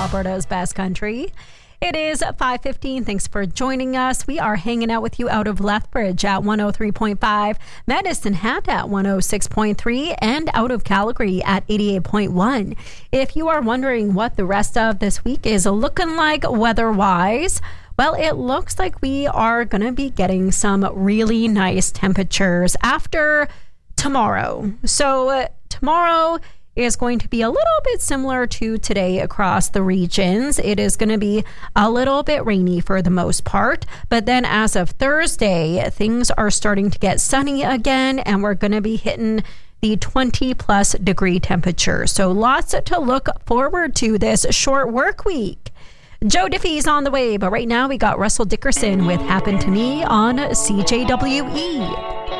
Alberta's best country. It is 5:15. Thanks for joining us. We are hanging out with you out of Lethbridge at 103.5, Medicine Hat at 106.3, and out of Calgary at 88.1. If you are wondering what the rest of this week is looking like weather-wise, well, it looks like we are going to be getting some really nice temperatures after tomorrow. So tomorrow is going to be a little bit similar to today across the regions. It is going to be a little bit rainy for the most part, but then as of Thursday, things are starting to get sunny again, and we're going to be hitting the 20 plus degree temperature. So lots to look forward to this short work week. Joe Diffie's on the way, but right now we got Russell Dickerson with Happened to Me on CJWE.